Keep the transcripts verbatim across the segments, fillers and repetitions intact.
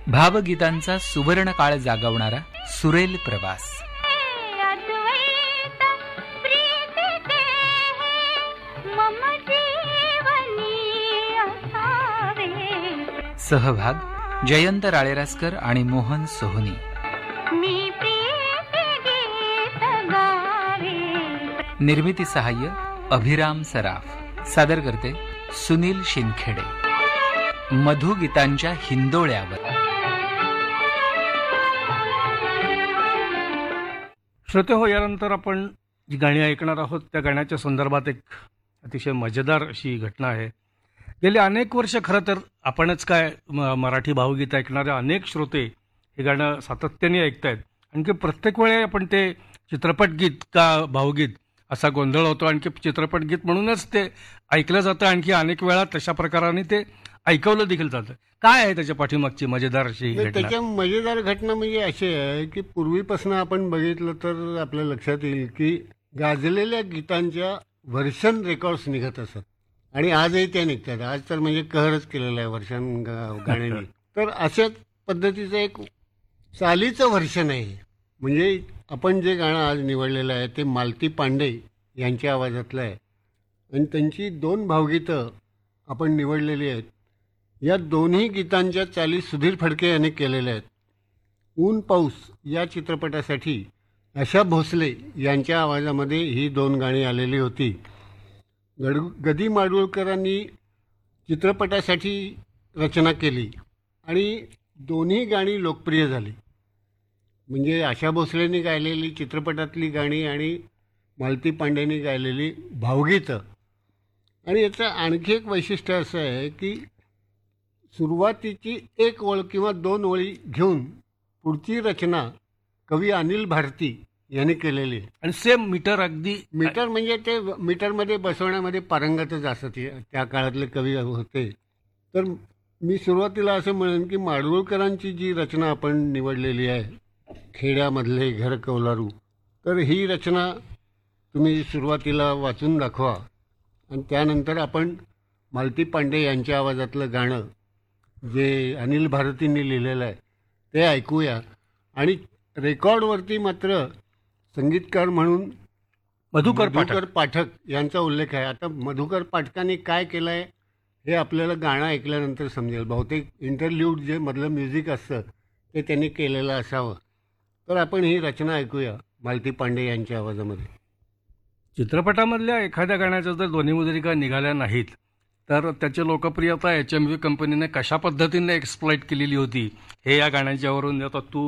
भावगीतांचा सुवर्ण काळ जागवणारा सुरेल प्रवास. सहभाग जयंत राळेरासकर आणि मोहन सोहनी. निर्मिती सहाय्य अभिराम सराफ. सादर करते सुनील शिंदखेडे. मधुगीतांच्या हिंदोळ्यावर. श्रोते हो, यानंतर आपण जी गाणी ऐकणार आहोत त्या गाण्याच्या संदर्भात एक अतिशय मजेदार अशी घटना आहे. गेली अनेक वर्ष खरं तर आपणच काय मराठी भावगीत ऐकणारे अनेक श्रोते हे गाणं सातत्याने ऐकतायत. आणखी प्रत्येक वेळी आपण ते चित्रपट गीत का भावगीत असा गोंधळ होतो. आणखी चित्रपट गीत म्हणूनच ते ऐकलं जातं. आणखी अनेक वेळा तशा प्रकाराने ते ऐकवलं देखील जातं. काय आहे त्याच्या पाठीमागची मजेदार अशी घटना? त्याच्या मजेदार घटना म्हणजे अशी आहे की पूर्वीपासून आपण बघितलं तर आपल्या लक्षात येईल की गाजलेल्या गीतांच्या व्हर्शन रेकॉर्ड्स निघत असत आणि आजही त्या निघतात. आज तर म्हणजे कहरच केलेला आहे व्हर्शन गाण्याने. तर अशाच पद्धतीचं एक चालीचं व्हर्शन आहे. म्हणजे आपण जे गाणं आज निवडलेलं आहे ते मालती पांडे यांच्या आवाजातलं आहे आणि त्यांची दोन भावगीतं आपण निवडलेली आहेत. या दोन्ही गीतांच्या चाली सुधीर फडके यांनी केलेल्या आहेत. ऊन पाऊस या चित्रपटासाठी आशा भोसले यांच्या आवाजामध्ये ही दोन गाणी आलेली होती. गड गदी माडगुळकरांनी चित्रपटासाठी रचना केली आणि दोन्ही गाणी लोकप्रिय झाली. म्हणजे आशा भोसलेंनी गायलेली चित्रपटातली गाणी आणि मालती पांडेंनी गायलेली भावगीतं. आणि याचं आणखी एक वैशिष्ट्य असं आहे की सुरुवातीची एक ओळ किंवा दोन ओळी घेऊन पुढची रचना कवी अनिल भारती यांनी केलेली आहे. आणि सेम मीटर अगदी मीटर म्हणजे ते मीटरमध्ये बसवण्यामध्ये पारंगतच असत त्या काळातले कवी होते. तर मी सुरुवातीला असं म्हणेन की माडगुळकरांची जी रचना आपण निवडलेली आहे खेड्यामधले घर कौलारू, तर ही रचना तुम्ही सुरुवातीला वाचून दाखवा आणि त्यानंतर आपण मालती पांडे यांच्या आवाजातलं गाणं जे अनिल भारतींनी लिहिलेलं आहे ते ऐकूया. आणि रेकॉर्डवरती मात्र संगीतकार म्हणून मधुकर मधुकर पाठक यांचा उल्लेख आहे. आता मधुकर पाठकांनी काय केलं आहे हे आपल्याला गाणं ऐकल्यानंतर समजेल. बहुतेक इंटरल्यूड जे मधलं म्युझिक असतं ते त्यांनी केलेलं असावं. तर आपण ही रचना ऐकूया मालती पांडे यांच्या आवाजामध्ये. चित्रपटामधल्या एखाद्या गाण्याच्या जर दोन्ही मुद्रिका निघाल्या नाहीत तर त्याची लोकप्रियता एच एम व्ही कंपनीने कशा पद्धतीने एक्सप्लॉइट केलेली होती हे या गाण्याच्यावरून आता तू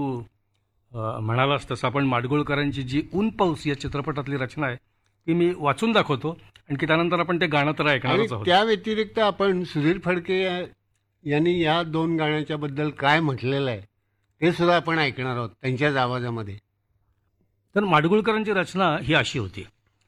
म्हणालास तसं आपण माडगुळकरांची जी ऊन पाऊस या चित्रपटातली रचना आहे ती मी वाचून दाखवतो. आणखी त्यानंतर आपण ते गाणं तर ऐकणारच आहोत. त्या व्यतिरिक्त आपण सुधीर फडके यांनी या दोन गाण्याच्या बद्दल काय म्हटलेलं आहे ते सुद्धा आपण ऐकणार आहोत त्यांच्याच आवाजामध्ये. तर माडगुळकरांची रचना ही अशी होती.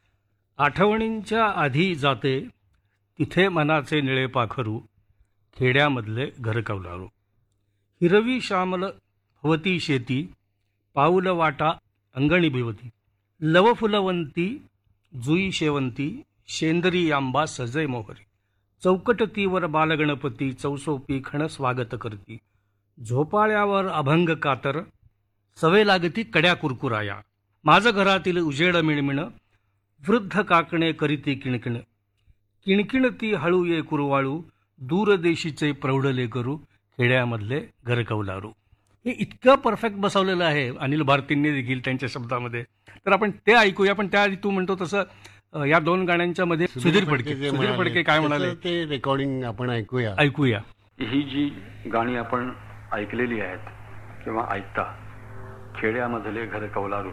आठवणींच्या आधी जाते तिथे मनाचे निळे पाखरू, खेड्यामधले घर कौलारू. हिरवी श्यामल भवती शेती, पाऊल वाटा अंगणी भिवती. लव फुलवंती जुई शेवंती, शेंदरी आंबा सजय मोहरी. चौकटतीवर बालगणपती, चौसोपी खण स्वागत करती. झोपाळ्यावर अभंग कातर, सवे लागती कड्या कुरकुराया. माझं घरातील उजेड मिणमिण, वृद्ध काकणे करीती किणकिण. किणकिणती हळू ये कुरवाळू, दूरदेशीचे प्रौढले करू, खेड्यामधले घर कौलारू. हे इतकं परफेक्ट बसवलेलं आहे अनिल भारतींनी देखील त्यांच्या शब्दामध्ये. तर आपण ते ऐकूया. पण त्याआधी तू म्हणतो तसं या दोन गाण्यांच्या मध्ये सुधीर फडके सुधीर फडके काय म्हणाले ते रेकॉर्डिंग आपण ऐकूया ऐकूया ही जी गाणी आपण ऐकलेली आहेत किंवा ऐकता, खेड्यामधले घर कौलारू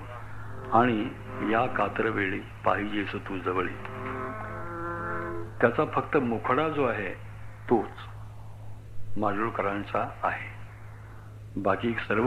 आणि या कातरवेळी पाहिजेस तू जवळी, त्याचा फक्त मुखडा जो आहे तोच माडगुळकरांचा आहे. बाकी सर्व